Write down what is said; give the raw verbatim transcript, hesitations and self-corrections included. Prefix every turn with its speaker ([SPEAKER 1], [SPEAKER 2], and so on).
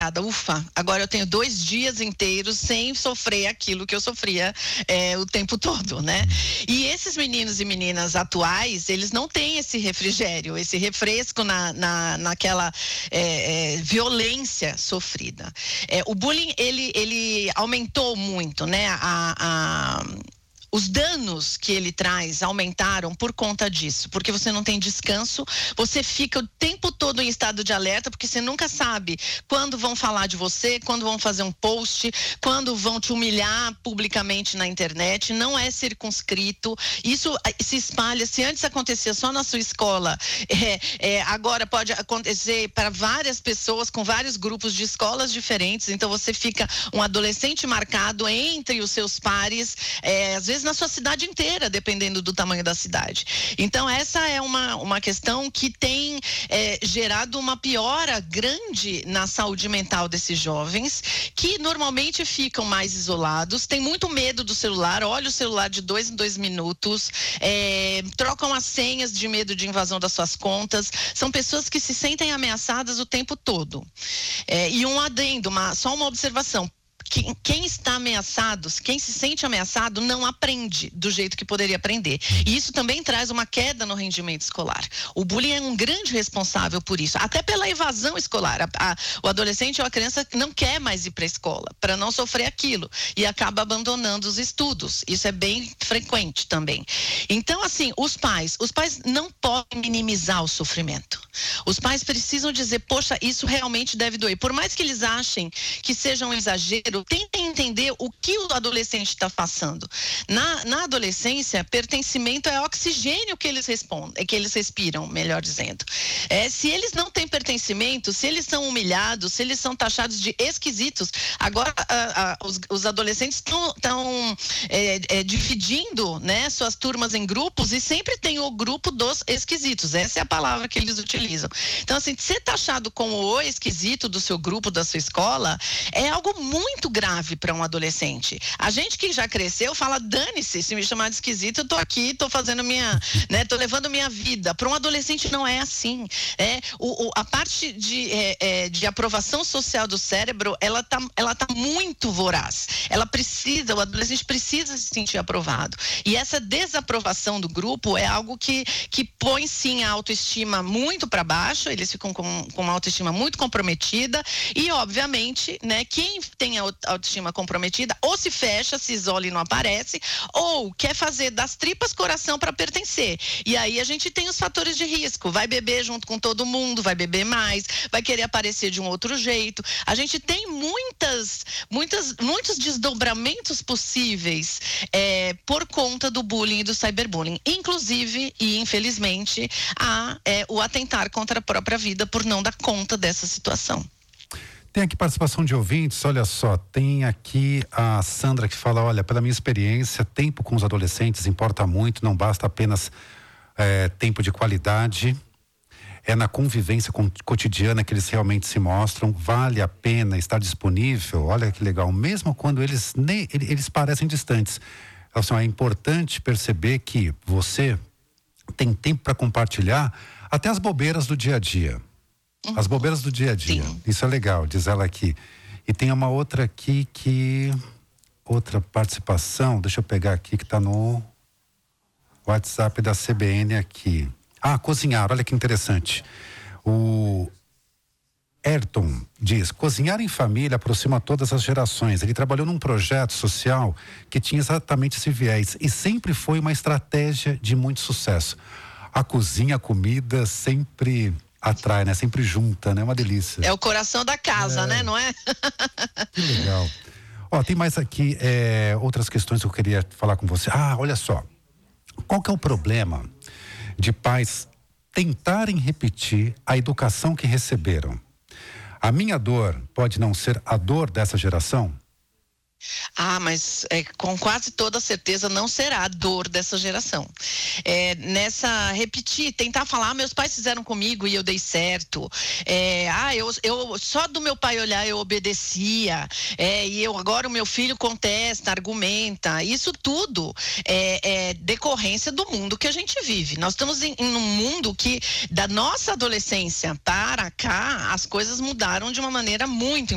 [SPEAKER 1] Ufa, agora eu tenho dois dias inteiros sem sofrer aquilo que eu sofria é, o tempo todo, né? E esses meninos e meninas atuais, eles não têm esse refrigério, esse refresco na, na, naquela é, é, violência sofrida. É, o bullying, ele, ele aumentou muito, né? A... a Os danos que ele traz aumentaram por conta disso, porque você não tem descanso, você fica o tempo todo em estado de alerta, porque você nunca sabe quando vão falar de você, quando vão fazer um post, quando vão te humilhar publicamente na internet, não é circunscrito, isso se espalha, se antes acontecia só na sua escola, é, é, agora pode acontecer para várias pessoas, com vários grupos de escolas diferentes, então você fica um adolescente marcado entre os seus pares, é, às vezes na sua cidade inteira, dependendo do tamanho da cidade. Então essa é uma, uma questão que tem é, gerado uma piora grande na saúde mental desses jovens, que normalmente ficam mais isolados, têm muito medo do celular, olha o celular de dois em dois minutos, é, trocam as senhas de medo de invasão das suas contas, são pessoas que se sentem ameaçadas o tempo todo. É, e um adendo, uma, só uma observação. Quem, quem está ameaçado, quem se sente ameaçado, não aprende do jeito que poderia aprender. E isso também traz uma queda no rendimento escolar. O bullying é um grande responsável por isso, até pela evasão escolar. A, a, o adolescente ou a criança não quer mais ir para a escola, para não sofrer aquilo, e acaba abandonando os estudos. Isso é bem frequente também. Então, assim, os pais, os pais não podem minimizar o sofrimento. Os pais precisam dizer, poxa, isso realmente deve doer. Por mais que eles achem que seja um exagero, tentem entender o que o adolescente está passando. Na, na adolescência, pertencimento é oxigênio que eles respondem, que eles respiram, melhor dizendo. É, se eles não têm pertencimento, se eles são humilhados, se eles são taxados de esquisitos, agora a, a, os, os adolescentes estão é, é, dividindo, né, suas turmas em grupos, e sempre tem o grupo dos esquisitos. Essa é a palavra que eles utilizam. Então, assim, ser taxado como o esquisito do seu grupo, da sua escola, é algo muito grave para um adolescente. A gente que já cresceu fala, dane-se, se me chamar de esquisito, eu tô aqui, tô fazendo minha, né, tô levando minha vida. Para um adolescente não é assim. É, o, o, a parte de, é, é, de aprovação social do cérebro, ela tá, ela tá muito voraz. Ela precisa, o adolescente precisa se sentir aprovado. E essa desaprovação do grupo é algo que, que põe sim a autoestima muito para baixo, eles ficam com, com uma autoestima muito comprometida e, obviamente, né, quem tem a autoestima comprometida ou se fecha, se isola e não aparece, ou quer fazer das tripas coração para pertencer. E aí a gente tem os fatores de risco, vai beber junto com todo mundo, vai beber mais, vai querer aparecer de um outro jeito. A gente tem muitas, muitas, muitos desdobramentos possíveis é, por conta do bullying e do cyberbullying. Inclusive, e infelizmente, há é, o atentar contra a própria vida por não dar conta dessa situação.
[SPEAKER 2] Tem aqui participação de ouvintes, olha só, tem aqui a Sandra que fala, olha, pela minha experiência, tempo com os adolescentes importa muito, não basta apenas é, tempo de qualidade, é na convivência com, cotidiana que eles realmente se mostram, vale a pena estar disponível, olha que legal, mesmo quando eles, nem, eles parecem distantes. Assim, é importante perceber que você tem tempo para compartilhar até as bobeiras do dia a dia. As bobeiras do dia a dia. Sim. Isso é legal, diz ela aqui. E tem uma outra aqui que... Outra participação, deixa eu pegar aqui que está no WhatsApp da C B N aqui. Ah, cozinhar, olha que interessante. O Ayrton diz, cozinhar em família aproxima todas as gerações. Ele trabalhou num projeto social que tinha exatamente esse viés e sempre foi uma estratégia de muito sucesso. A cozinha, a comida sempre... atrai, né? Sempre junta, né? Uma delícia.
[SPEAKER 1] É o coração da casa, é. né? Não é?
[SPEAKER 2] Que legal. Ó, tem mais aqui é, outras questões que eu queria falar com você. Ah, olha só. Qual que é o problema de pais tentarem repetir a educação que receberam? A minha dor pode não ser a dor dessa geração?
[SPEAKER 1] Ah, mas é, com quase toda certeza não será a dor dessa geração. É, nessa, repetir, tentar falar, ah, meus pais fizeram comigo e eu dei certo. É, ah, eu, eu, só do meu pai olhar eu obedecia. É, e eu, agora o meu filho contesta, argumenta. Isso tudo é, é decorrência do mundo que a gente vive. Nós estamos em, em um mundo que, da nossa adolescência para cá, as coisas mudaram de uma maneira muito